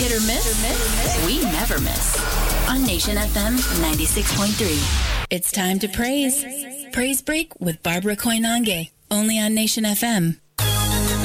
Hit or miss? We never miss. On Nation FM 96.3. It's time to praise. Praise Break with Barbara Koinange. Only on Nation FM